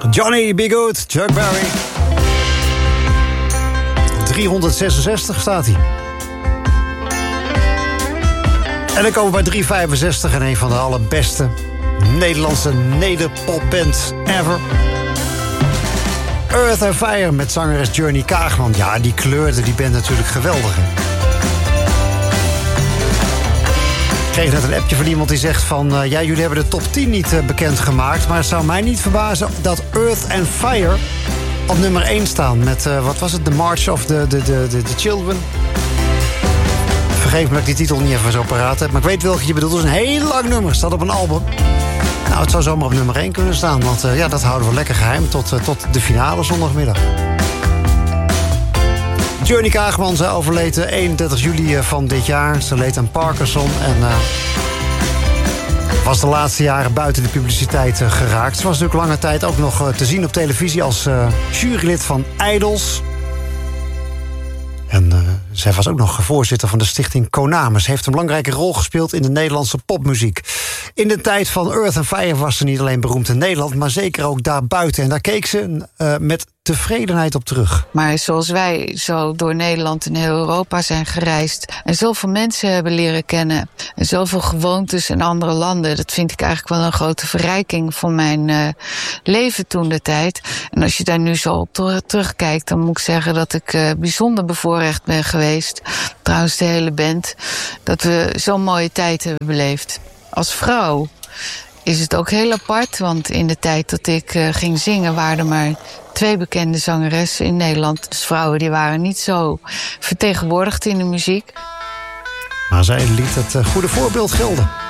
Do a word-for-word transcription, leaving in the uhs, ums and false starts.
Johnny B. Good, Chuck Berry. driehonderdzesenzestig staat hij. En dan komen we bij driehonderdvijfenzestig en een van de allerbeste Nederlandse nederpopbands ever. Earth and Fire met zangeres Journey Kaagman. Ja, die kleurde die band natuurlijk geweldig. Hè? Ik kreeg net een appje van iemand die zegt van... Uh, ja, jullie hebben de top tien niet uh, bekendgemaakt... maar het zou mij niet verbazen dat Earth and Fire op nummer één staan... met, uh, wat was het, The March of the, the, the, the, the Children. Vergeef me dat ik die titel niet even zo paraat heb... maar ik weet welke je bedoelt. Het is een heel lang nummer, staat op een album. Nou, het zou zomaar op nummer één kunnen staan... want uh, ja, dat houden we lekker geheim tot, uh, tot de finale zondagmiddag. Journey Kaagman, zij overleed eenendertig juli van dit jaar. Ze leed aan Parkinson en uh, was de laatste jaren buiten de publiciteit uh, geraakt. Ze was natuurlijk lange tijd ook nog uh, te zien op televisie als uh, jurylid van Idols. En uh, zij was ook nog voorzitter van de stichting Konami. Ze heeft een belangrijke rol gespeeld in de Nederlandse popmuziek. In de tijd van Earth and Fire was ze niet alleen beroemd in Nederland... maar zeker ook daarbuiten. En daar keek ze uh, met tevredenheid op terug. Maar zoals wij zo door Nederland en heel Europa zijn gereisd... en zoveel mensen hebben leren kennen... en zoveel gewoontes in andere landen... dat vind ik eigenlijk wel een grote verrijking van mijn uh, leven toen de tijd. En als je daar nu zo op ter- terugkijkt... dan moet ik zeggen dat ik uh, bijzonder bevoorrecht ben geweest. Trouwens de hele band. Dat we zo'n mooie tijd hebben beleefd. Als vrouw is het ook heel apart, want in de tijd dat ik uh, ging zingen... waren er maar twee bekende zangeressen in Nederland. Dus vrouwen die waren niet zo vertegenwoordigd in de muziek. Maar zij liet het uh, goede voorbeeld gelden.